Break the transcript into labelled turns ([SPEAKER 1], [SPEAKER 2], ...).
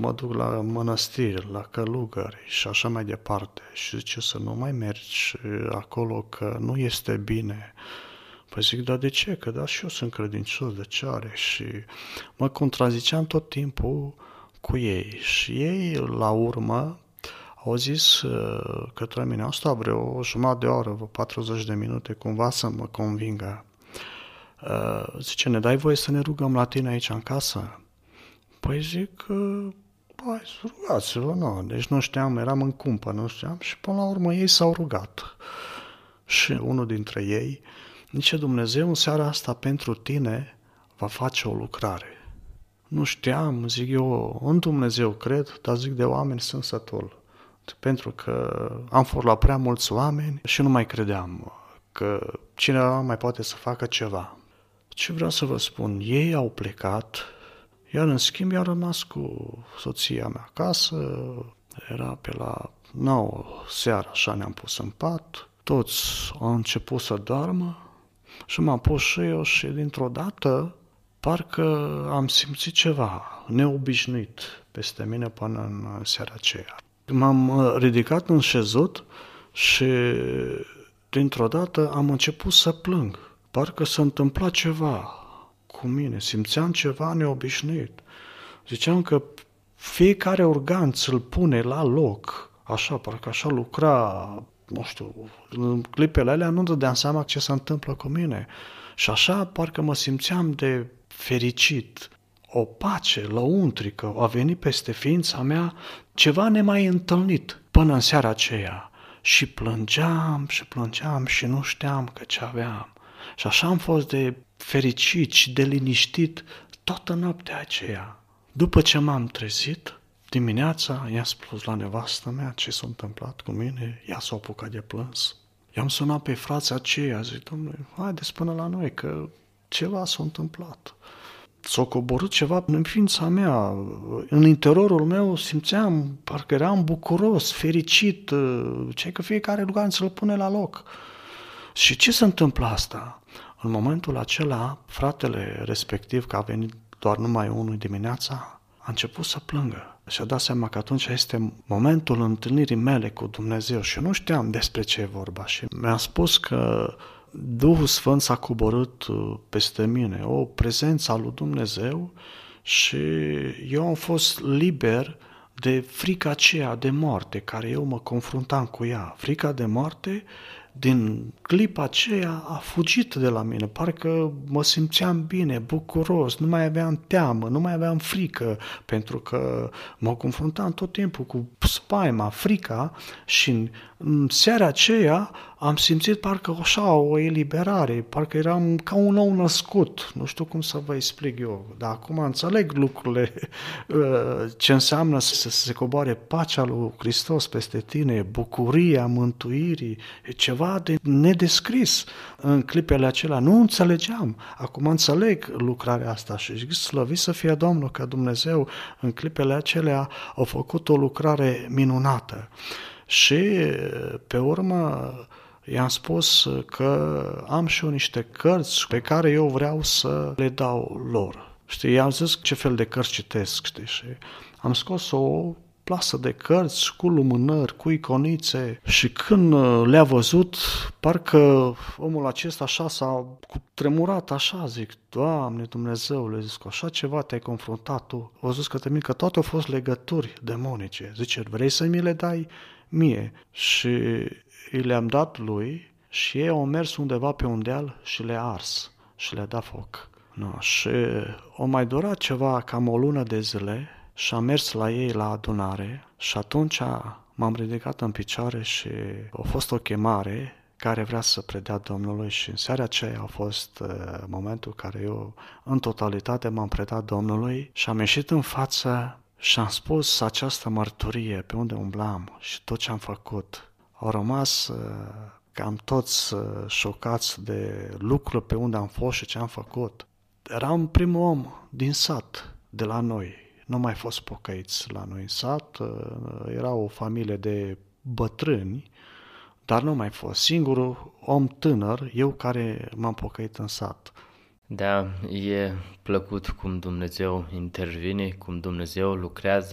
[SPEAKER 1] mă duc la mănăstiri, la călugări și așa mai departe. Și zice să nu mai mergi acolo că nu este bine. Păi zic, dar de ce? Că da, și eu sunt credincios, de ce are? Și mă contraziceam tot timpul cu ei. Și ei, la urmă, au zis către mine, asta vreo jumătate de oră, vreo 40 de minute, cumva să mă convingă. Zice, ne dai voie să ne rugăm la tine aici în casă? Păi zic, hai, rugați-vă, nu. Deci nu știam, eram în cumpă, nu știam. Și până la urmă ei s-au rugat. Și unul dintre ei zice, Dumnezeu în seara asta pentru tine va face o lucrare. Nu știam, zic eu, în Dumnezeu cred, dar zic de oameni sunt sătul. Pentru că am fost la prea mulți oameni și nu mai credeam că cineva mai poate să facă ceva. Ce vreau să vă spun, ei au plecat, iar în schimb i-am rămas cu soția mea acasă, era pe la 9 seara, așa ne-am pus în pat, toți au început să doarmă și m-am pus și eu și dintr-o dată parcă am simțit ceva neobișnuit peste mine până în seara aceea. M-am ridicat în șezut și dintr-o dată am început să plâng. Parcă s-a întâmplat ceva cu mine, simțeam ceva neobișnuit. Ziceam că fiecare organ ți-l pune la loc, așa, parcă așa lucra, nu știu, în clipele alea nu dădeam seama ce se întâmplă cu mine. Și așa parcă mă simțeam de fericit. O pace lăuntrică a venit peste ființa mea, ceva nemai întâlnit până în seara aceea. Și plângeam și nu știam că ce aveam. Și așa am fost de fericit și de liniștit toată noaptea aceea. După ce m-am trezit, dimineața i-am spus la nevastă mea ce s-a întâmplat cu mine, ea s-a apucat de plâns. I-am sunat pe frații aceia, zic, domnule, haideți până la noi că ceva s-a întâmplat. S-a coborât ceva în ființa mea, în interiorul meu simțeam, parcă eram bucuros, fericit, ce că fiecare rugam să-l pune la loc. Și ce se întâmplă asta? În momentul acela, fratele respectiv, că a venit doar numai unul dimineața, a început să plângă. Și-a dat seama că atunci este momentul întâlnirii mele cu Dumnezeu și nu știam despre ce e vorba. Și mi-a spus că Duhul Sfânt s-a coborât peste mine, o prezență a lui Dumnezeu și eu am fost liber de frica aceea de moarte, care eu mă confruntam cu ea. Frica de moarte, din clipa aceea, a fugit de la mine. Parcă mă simțeam bine, bucuros, nu mai aveam teamă, nu mai aveam frică, pentru că mă confruntam tot timpul cu spaima, frica și în seara aceea am simțit parcă așa o eliberare, parcă eram ca un nou născut. Nu știu cum să vă explic eu, dar acum înțeleg lucrurile, ce înseamnă să se coboare pacea lui Hristos peste tine, bucuria mântuirii, e ceva de nedescris. În clipele acelea nu înțelegeam, acum înțeleg lucrarea asta și zic, slăvit să fie Domnul că Dumnezeu în clipele acelea a făcut o lucrare minunată. Și pe urmă i-am spus că am și eu niște cărți pe care eu vreau să le dau lor. Știi, i-am zis ce fel de cărți citesc, știi, și am scos o plasă de cărți cu lumânări, cu iconițe și când le-a văzut, parcă omul acesta așa s-a cutremurat așa, zic, Doamne Dumnezeule, zic, cu așa ceva te-ai confruntat tu. O zis că toate au fost legături demonice. Zice, vrei să mi le dai mie? Și îi le-am dat lui și ei au mers undeva pe un deal și le-a ars și le-a dat foc. No, și o mai durat ceva, cam o lună de zile și am mers la ei la adunare și atunci m-am ridicat în picioare și a fost o chemare care vrea să predea Domnului și în seara aceea a fost momentul în care eu în totalitate m-am predat Domnului și am ieșit în față și am spus această mărturie pe unde umblam și tot ce am făcut. Au rămas cam toți șocați de lucrul pe unde am fost și ce am făcut. Eram primul om din sat de la noi. Nu mai fost pocăiți la noi în sat, era o familie de bătrâni, dar nu mai fost. Singurul om tânăr, eu care m-am pocăit în sat.
[SPEAKER 2] Da, e plăcut cum Dumnezeu intervine, cum Dumnezeu lucrează.